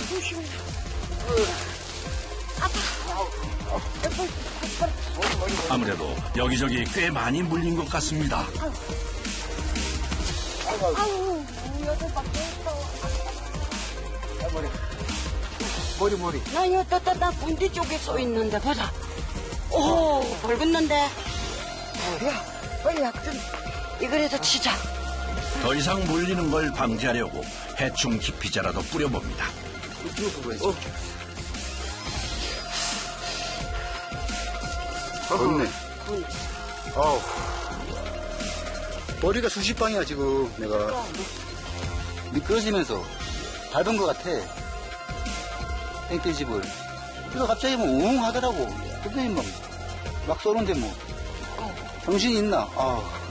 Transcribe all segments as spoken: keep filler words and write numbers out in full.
조심해. 아무래도 여기저기 꽤 많이 물린 것 같습니다. 아유, 여덟 밖에 있어. 머리, 머리, 머리. 나 이거 따따 나 군대 쪽에 써 있는데 보자. 오, 벌겋는데. 야, 빨리 약 좀 이거라도 치자. 더 이상 물리는 걸 방지하려고 해충 기피제라도 뿌려봅니다. 어. 좋네. 어우. 머리가 수십 방이야, 지금, 내가. 미끄러지면서 밟은 것 같아. 땡볕집을. 그래서 갑자기 뭐, 웅 하더라고. 그랬더니 막, 막 쏘는데 뭐. 정신이 있나? 아.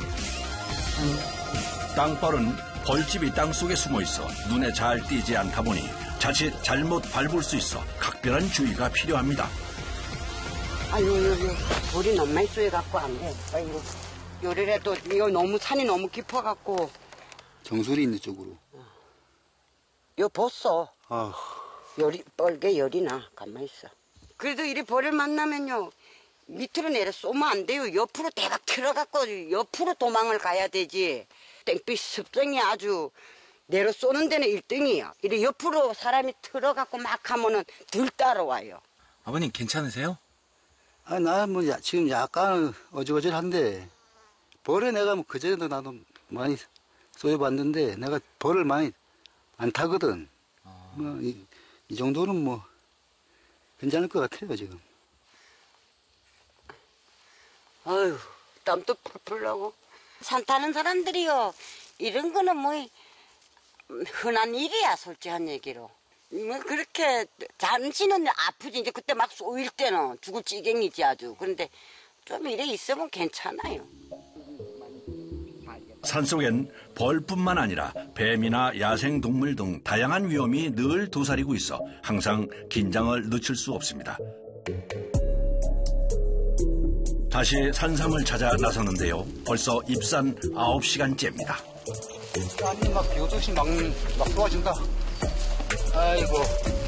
땅벌은 벌집이 땅속에 숨어 있어 눈에 잘 띄지 않다 보니 자칫 잘못 밟을 수 있어 각별한 주의가 필요합니다. 아유, 여기 돌이 너무 많이 쏘여갖고 안 돼. 아이고, 요래라도 이거 너무 산이 너무 깊어갖고. 정수리 있는 쪽으로. 요 벗어. 아. 열이 뻘게 열이 나. 가만히 있어. 그래도 이리 벌을 만나면요 밑으로 내려 쏘면 안 돼요. 옆으로 대박 틀어갖고 옆으로 도망을 가야 되지. 땡빛 습성이 아주 내려 쏘는 데는 일 등이야. 이리 옆으로 사람이 틀어갖고 막 하면은 들 따라와요. 아버님 괜찮으세요? 아, 나 뭐 지금 약간 어지러질한데 벌에 내가 뭐 그전에도 나도 많이 쏘여봤는데 내가 벌을 많이 안 타거든. 아. 뭐 이, 이 정도는 뭐 괜찮을 것 같아요 지금. 아유, 땀도 펄펄 나고. 산 타는 사람들이요 이런 거는 뭐 흔한 일이야. 솔직한 얘기로. 뭐 그렇게 잠시는 아프지. 이제 그때 막 쏘일 때는 죽을 지경이지 아주. 그런데 좀 이래 있으면 괜찮아요. 산속엔 벌뿐만 아니라 뱀이나 야생동물 등 다양한 위험이 늘 도사리고 있어 항상 긴장을 늦출 수 없습니다. 다시 산삼을 찾아 나서는데요. 벌써 입산 아홉 시간째입니다. 아니 막 비오듯이 막, 막 쏘아진다. 아이고.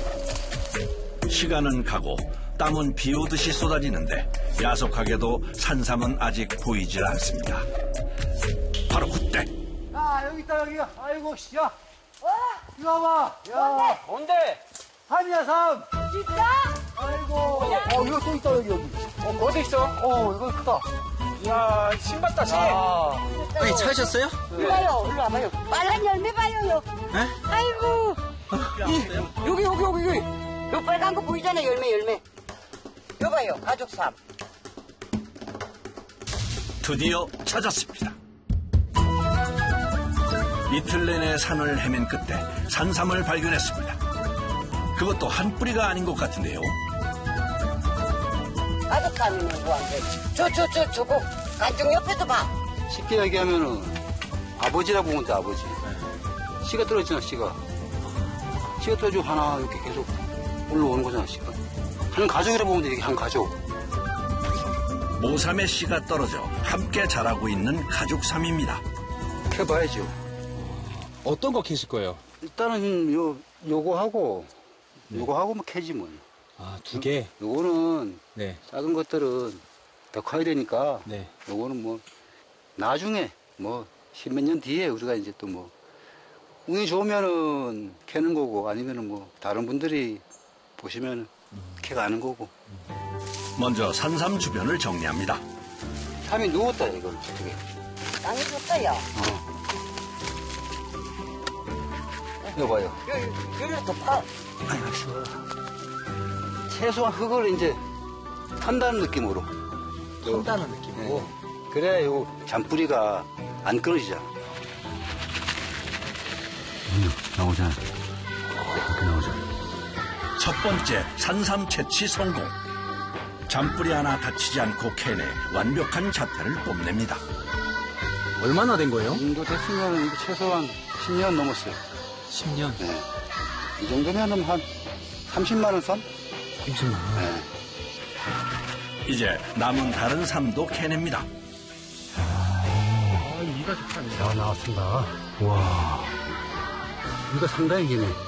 시간은 가고 땀은 비 오듯이 쏟아지는데 야속하게도 산삼은 아직 보이질 않습니다. 바로 그때. 아 여기 있다 여기가. 아이고 씨, 야. 이거 와봐. 야. 뭔데? 삼이야 삼. 진짜? 아이고. 어 이거 또 있다 여기 여기. 어, 어디 있어? 어 이거 크다. 이야, 신 봤다, 신. 아. 아니, 찾으셨어요? 이리 와요, 이리 와봐요. 빨간 열매 봐요. 네? 아이고. 이, 여기 여기 여기 여기. 요 빨간 거 보이잖아요. 열매 열매. 요 봐요. 가족삼. 드디어 찾았습니다. 이틀 내내 산을 헤맨 끝에 산삼을 발견했습니다. 그것도 한 뿌리가 아닌 것 같은데요. 가족삼이면 뭐한데? 저저 저 저거 간쪽 옆에도 봐. 쉽게 얘기하면은 아버지라고 보면 돼 아버지. 씨가 떨어지잖아 씨가. 씨가 떨어지고 하나 이렇게 계속 올라오는 거잖아 씨가. 한 가족이라고 보면 돼 이게 한 가족. 모삼의 씨가 떨어져 함께 자라고 있는 가족삼입니다. 캐봐야죠. 어떤 거 캐실 거예요? 일단은 요 요거 하고 요거 하고 뭐 캐지 뭐. 아, 두 개? 요거는 네. 작은 것들은 더 커야 되니까 네. 요거는 뭐 나중에 뭐 십몇 년 뒤에 우리가 이제 또 뭐 운이 좋으면은 캐는 거고 아니면은 뭐 다른 분들이 보시면 캐가는 거고. 먼저 산삼 주변을 정리합니다. 삼이 누웠다 이걸 어떻게? 땅이 좋다요. 어. 이거 봐요. 여기 더 파. 아이 알았어. 최소한 흙을 이제 탄다는 느낌으로. 탄다는 느낌으로? 네. 그래야 요 잔뿌리가 안 끊어지잖아. 음, 나오잖아. 이렇게 나오잖아. 첫 번째 산삼 채취 성공. 잔뿌리 하나 다치지 않고 캐내 완벽한 자태를 뽐냅니다. 얼마나 된 거예요? 이 정도 됐으면 이게 최소한 십 년 넘었어요. 십 년? 네. 이 정도면 한 삼십만 원 선? 삼십만 원? 네. 이제 남은 다른 삼도 캐냅니다. 아, 이가 좋다네. 야, 나왔습니다. 와. 이거 상당히 기네.